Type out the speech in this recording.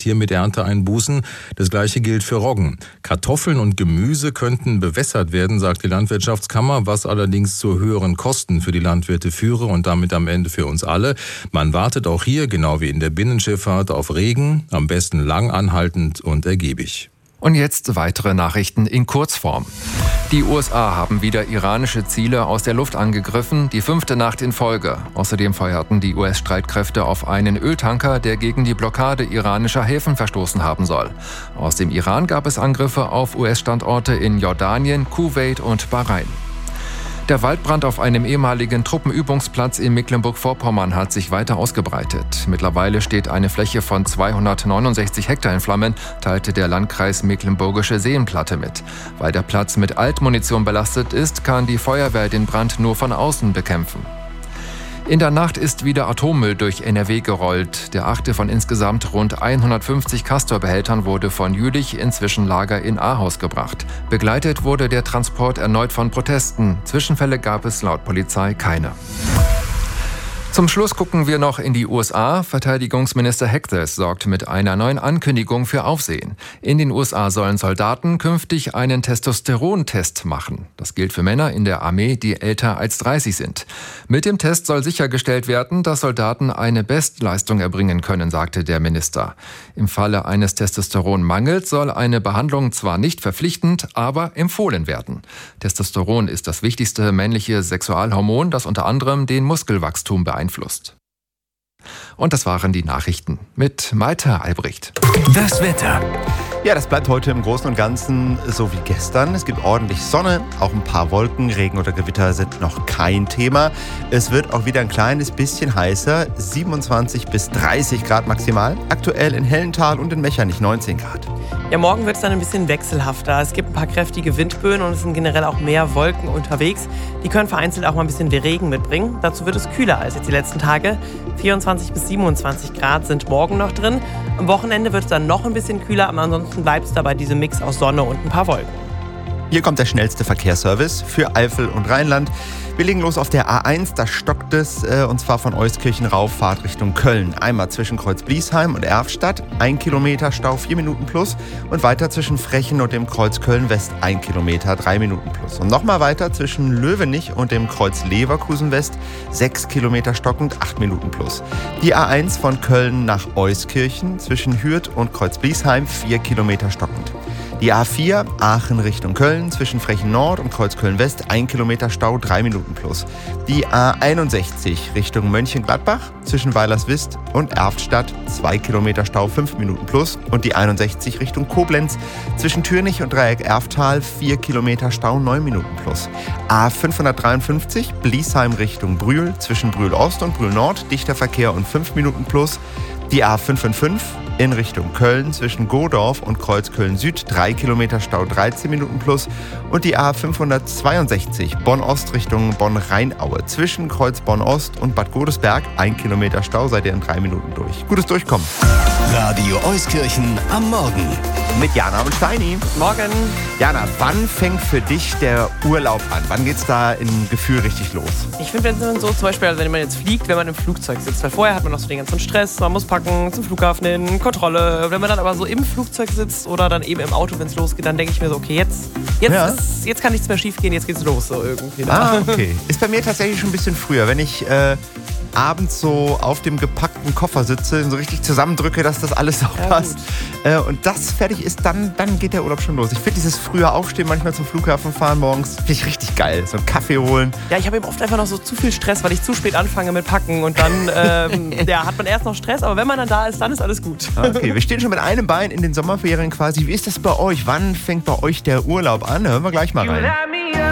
hier mit Ernteeinbußen. Das Gleiche gilt für Roggen. Kartoffeln und Gemüse könnten bewässert werden, sagt die Landwirtschaftskammer, was allerdings zu höheren Kosten für die Landwirte führe und damit am Ende für uns alle. Man wartet auch hier, genau wie in der Binnenschifffahrt, auf Regen, am besten lang anhaltend und ergiebig. Und jetzt weitere Nachrichten in Kurzform. Die USA haben wieder iranische Ziele aus der Luft angegriffen, die 5. Nacht in Folge. Außerdem feuerten die US-Streitkräfte auf einen Öltanker, der gegen die Blockade iranischer Häfen verstoßen haben soll. Aus dem Iran gab es Angriffe auf US-Standorte in Jordanien, Kuwait und Bahrain. Der Waldbrand auf einem ehemaligen Truppenübungsplatz in Mecklenburg-Vorpommern hat sich weiter ausgebreitet. Mittlerweile steht eine Fläche von 269 Hektar in Flammen, teilte der Landkreis Mecklenburgische Seenplatte mit. Weil der Platz mit Altmunition belastet ist, kann die Feuerwehr den Brand nur von außen bekämpfen. In der Nacht ist wieder Atommüll durch NRW gerollt. Der 8. von insgesamt rund 150 Castor-Behältern wurde von Jülich ins Zwischenlager in Ahaus gebracht. Begleitet wurde der Transport erneut von Protesten. Zwischenfälle gab es laut Polizei keine. Zum Schluss gucken wir noch in die USA. Verteidigungsminister Hectes sorgt mit einer neuen Ankündigung für Aufsehen. In den USA sollen Soldaten künftig einen Testosterontest machen. Das gilt für Männer in der Armee, die älter als 30 sind. Mit dem Test soll sichergestellt werden, dass Soldaten eine Bestleistung erbringen können, sagte der Minister. Im Falle eines Testosteronmangels soll eine Behandlung zwar nicht verpflichtend, aber empfohlen werden. Testosteron ist das wichtigste männliche Sexualhormon, das unter anderem den Muskelwachstum beeinflusst. Und das waren die Nachrichten mit Malte Albrecht. Das Wetter. Ja, das bleibt heute im Großen und Ganzen so wie gestern. Es gibt ordentlich Sonne, auch ein paar Wolken, Regen oder Gewitter sind noch kein Thema. Es wird auch wieder ein kleines bisschen heißer, 27 bis 30 Grad maximal. Aktuell in Hellenthal und in Mechernich 19 Grad. Ja, morgen wird es dann ein bisschen wechselhafter. Es gibt ein paar kräftige Windböen und es sind generell auch mehr Wolken unterwegs. Die können vereinzelt auch mal ein bisschen Regen mitbringen. Dazu wird es kühler als jetzt die letzten Tage. 24 bis 27 Grad sind morgen noch drin. Am Wochenende wird es dann noch ein bisschen kühler, aber ansonsten bleibt es dabei diesem Mix aus Sonne und ein paar Wolken. Hier kommt der schnellste Verkehrsservice für Eifel und Rheinland. Wir legen los auf der A1, da stockt es, und zwar von Euskirchen rauf, Fahrt Richtung Köln. Einmal zwischen Kreuz Bliesheim und Erftstadt, 1 Kilometer Stau, 4 Minuten plus. Und weiter zwischen Frechen und dem Kreuz Köln-West, 1 Kilometer, 3 Minuten plus. Und nochmal weiter zwischen Löwenich und dem Kreuz Leverkusen-West, 6 Kilometer stockend, 8 Minuten plus. Die A1 von Köln nach Euskirchen, zwischen Hürth und Kreuz Bliesheim, 4 Kilometer stockend. Die A4 Aachen Richtung Köln, zwischen Frechen Nord und Kreuz Köln-West, 1 Kilometer Stau, 3 Minuten plus. Die A61 Richtung Mönchengladbach, zwischen Weilerswist und Erftstadt, 2 Kilometer Stau, 5 Minuten plus. Und die 61 Richtung Koblenz, zwischen Türnich und Dreieck Erftal, 4 Kilometer Stau, 9 Minuten plus. A553 Bliesheim Richtung Brühl, zwischen Brühl Ost und Brühl Nord, dichter Verkehr und 5 Minuten plus. Die A555 in Richtung Köln zwischen Godorf und Kreuz Köln-Süd, 3 Kilometer Stau, 13 Minuten plus. Und die A562 Bonn-Ost Richtung Bonn-Rheinaue zwischen Kreuz Bonn-Ost und Bad Godesberg, 1 Kilometer Stau, seid ihr in 3 Minuten durch. Gutes Durchkommen. Radio Euskirchen am Morgen. Mit Jana und Steini. Morgen. Jana, wann fängt für dich der Urlaub an? Wann geht's da im Gefühl richtig los? Ich finde, wenn man so zum Beispiel, wenn man jetzt fliegt, wenn man im Flugzeug sitzt, weil vorher hat man noch so den ganzen Stress, man muss packen, zum Flughafen hin, Kontrolle. Wenn man dann aber so im Flugzeug sitzt oder dann eben im Auto, wenn es losgeht, dann denke ich mir so, okay, jetzt kann nichts mehr schief gehen, jetzt geht's los so irgendwie. Okay. Ist bei mir tatsächlich schon ein bisschen früher, wenn ich abends so auf dem gepackten Koffer sitze und so richtig zusammendrücke, dass das alles auch passt. Und das fertig ist, dann geht der Urlaub schon los. Ich finde dieses frühe Aufstehen, manchmal zum Flughafen fahren morgens, finde ich richtig geil. So einen Kaffee holen. Ja, ich habe eben oft einfach noch so zu viel Stress, weil ich zu spät anfange mit Packen und dann hat man erst noch Stress, aber wenn man dann da ist, dann ist alles gut. Okay, wir stehen schon mit einem Bein in den Sommerferien quasi. Wie ist das bei euch? Wann fängt bei euch der Urlaub an? Hören wir gleich mal rein.